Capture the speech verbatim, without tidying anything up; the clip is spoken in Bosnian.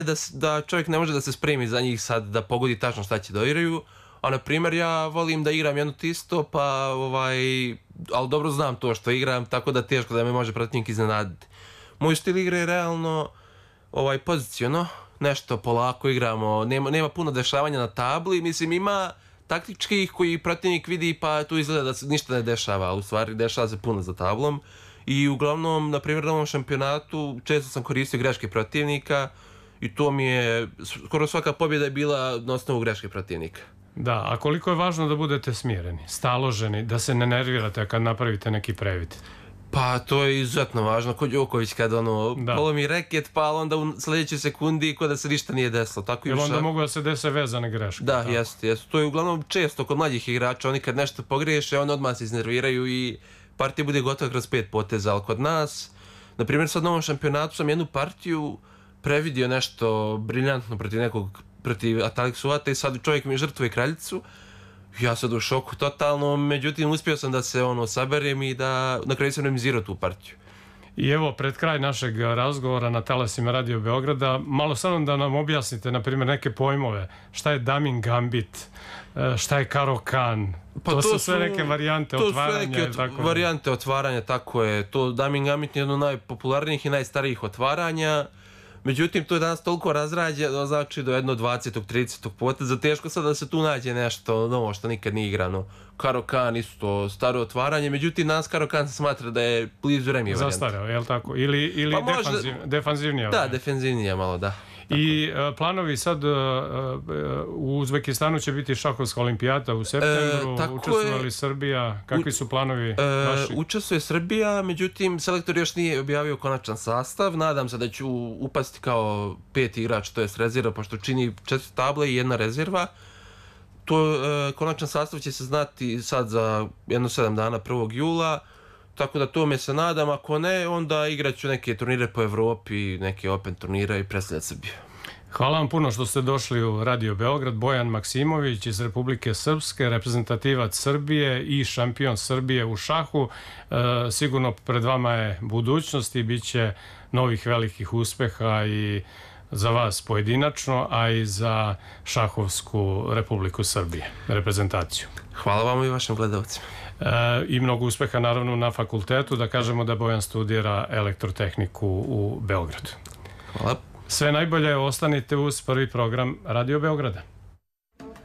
da, da čovjek ne može da se spremi za njih sad, da pogodi tačno šta će da igraju. A na primjer ja volim da igram jedno tisto, pa ovaj, ali dobro znam to što igram, tako da teško da me može protivnik iznenaditi. Moj stil igre je realno ovaj, poziciono, nešto polako igramo, nema, nema puno dešavanja na tabli, mislim ima taktičkih koji protivnik vidi pa tu izgleda da se ništa ne dešava, ali u stvari dešava se puno za tablom. I uglavnom, na primjer na ovom šampionatu često sam koristio greške protivnika i to mi je, skoro svaka pobjeda je bila na osnovu greške protivnika. Da, a koliko je važno da budete smireni, staloženi, da se ne nervirate kad napravite neki previd? Pa to je izuzetno važno, kod Đoković kad ono, polomi reket, pa onda u sljedećoj sekundi kod da se ništa nije desilo. Tako jer onda mogu da se dese vezane greške. Da, jeste, jeste. To je uglavnom često kod mlađih igrača, oni kad nešto pogriješe, oni odmah se iznerviraju i partija bude gotova kroz pet poteza, ali kod nas, na primjer sad na ovom šampionatu sam jednu partiju previdio nešto briljantno protiv nekog, protiv Atalik Suvata i sad čovjek mi žrtvuje kraljicu. Ja sad u šoku totalno, međutim uspio sam da se ono saberem i da na kraju sam remizirao tu partiju. I evo, pred kraj našeg razgovora na talasima Radio Beograda, malo samo da nam objasnite, na primjer, neke pojmove. Šta je Damin Gambit, šta je Karo Kan, pa to, to su sve neke varijante to otvaranja. To su neke tako varijante otvaranja, tako je. To Damin Gambit je jedno od najpopularnijih i najstarijih otvaranja. Međutim, to je danas toliko razrađeno, znači do jedno dvadesetog tridesetog poteza, teško sad da se tu nađe nešto novo što nikad nije igrano. Karo Kan pa staro otvaranje, međutim danas Karo Kan se smatra da je blizu remi varijanta. Zastareo, je li tako? Ili, ili pa defanziv, možda, defanzivnija varijanta? Da, defenzivnija malo, da. I uh, planovi sad uh, u Uzbekistanu će biti šahovska olimpijata u septembru, e, učestvovali je, Srbija, kakvi su planovi e, vaši? Učestvuje Srbija, međutim selektor još nije objavio konačan sastav, nadam se da ću upasti kao peti igrač, to je rezerva, pošto čini četiri table i jedna rezerva. To, e, konačan sastav će se znati sad za jedno sedam dana, prvog jula, tako da tome se nadam, ako ne, onda igraću neke turnire po Evropi, neke Open turnire i predstavljati Srbiju. Hvala vam puno što ste došli u Radio Beograd. Bojan Maksimović iz Republike Srpske, reprezentativac Srbije i šampion Srbije u šahu. E, sigurno pred vama je budućnost i bit će novih velikih uspeha i za vas pojedinačno, a i za šahovsku Republiku Srbije, reprezentaciju. Hvala vam i vašim gledalcima. E, I mnogo uspeha naravno na fakultetu, da kažemo da Bojan studira elektrotehniku u Beogradu. Hvala. Sve najbolje, ostanite uz prvi program Radio Beograda.